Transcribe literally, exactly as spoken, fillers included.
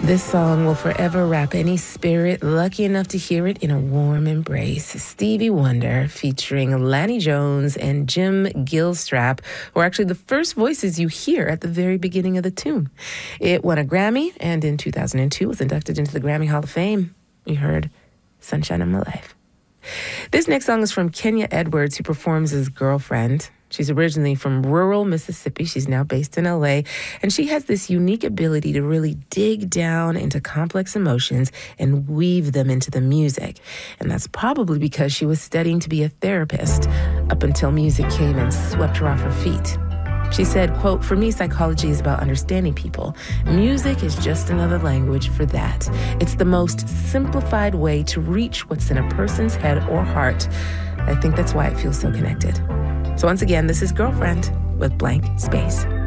This song will forever wrap any spirit lucky enough to hear it in a warm embrace. Stevie Wonder featuring Lanny Jones and Jim Gilstrap were actually the first voices you hear at the very beginning of the tune. It won a Grammy and in two thousand two was inducted into the Grammy Hall of Fame. You heard Sunshine of My Life. This next song is from Kenya Edwards, who performs as Girlfriend. She's originally from rural Mississippi. She's now based in L A, and she has this unique ability to really dig down into complex emotions and weave them into the music. And that's probably because she was studying to be a therapist up until music came and swept her off her feet. She said, quote, "For me, psychology is about understanding people. Music is just another language for that. It's the most simplified way to reach what's in a person's head or heart. I think that's why it feels so connected." So once again, this is Girlfriend with Blank Space.